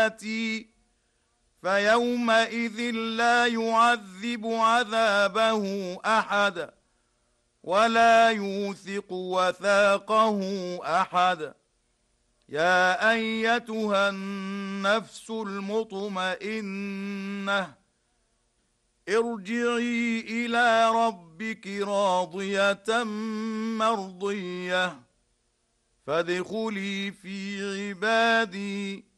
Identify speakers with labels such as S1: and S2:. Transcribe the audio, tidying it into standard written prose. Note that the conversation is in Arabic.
S1: فيومئذ لا يعذب عذابه أحد ولا يوثق وثاقه أحد. يا أيتها النفس المطمئنة ارجعي إلى ربك راضية مرضية فادخلي في عبادي